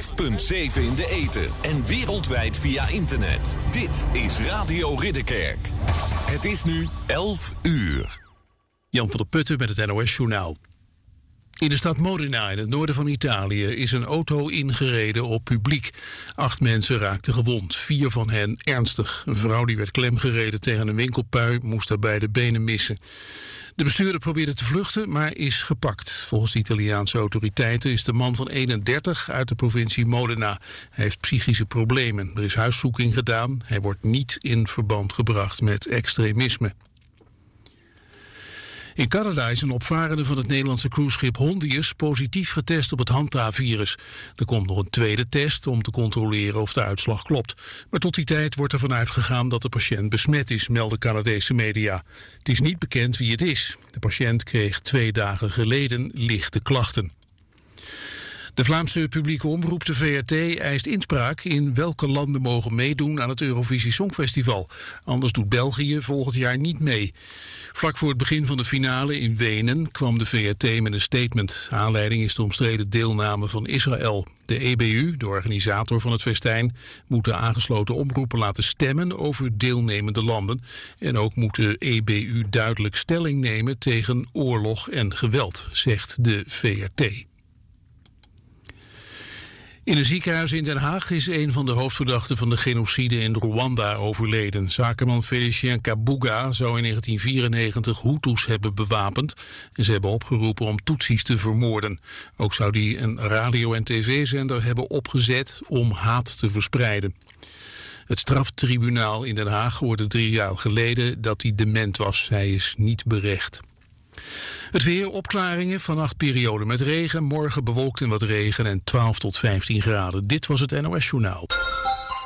105.7 in de ether en wereldwijd via internet. Dit is Radio Ridderkerk. Het is nu 11 uur. Jan van der Putten met het NOS-journaal. In de stad Modena in het noorden van Italië is een auto ingereden op publiek. 8 mensen raakten gewond, 4 van hen ernstig. Een vrouw die werd klemgereden tegen een winkelpui moest daarbij de benen missen. De bestuurder probeerde te vluchten, maar is gepakt. Volgens de Italiaanse autoriteiten is de man van 31 uit de provincie Modena. Hij heeft psychische problemen. Er is huiszoeking gedaan. Hij wordt niet in verband gebracht met extremisme. In Canada is een opvarende van het Nederlandse cruiseschip Hondius positief getest op het Hanta-virus. Er komt nog een tweede test om te controleren of de uitslag klopt. Maar tot die tijd wordt ervan uitgegaan dat de patiënt besmet is, melden Canadese media. Het is niet bekend wie het is. De patiënt kreeg 2 dagen geleden lichte klachten. De Vlaamse publieke omroep, de VRT, eist inspraak in welke landen mogen meedoen aan het Eurovisie Songfestival. Anders doet België volgend jaar niet mee. Vlak voor het begin van de finale in Wenen kwam de VRT met een statement. Aanleiding is de omstreden deelname van Israël. De EBU, de organisator van het festijn, moet de aangesloten omroepen laten stemmen over deelnemende landen. En ook moet de EBU duidelijk stelling nemen tegen oorlog en geweld, zegt de VRT. In een ziekenhuis in Den Haag is een van de hoofdverdachten van de genocide in Rwanda overleden. Zakenman Félicien Kabuga zou in 1994 Hutus hebben bewapend en ze hebben opgeroepen om Tutsis te vermoorden. Ook zou hij een radio- en tv-zender hebben opgezet om haat te verspreiden. Het straftribunaal in Den Haag hoorde 3 jaar geleden dat hij dement was. Hij is niet berecht. Het weer, opklaringen, vannacht periode met regen. Morgen bewolkt en wat regen en 12 tot 15 graden. Dit was het NOS-journaal.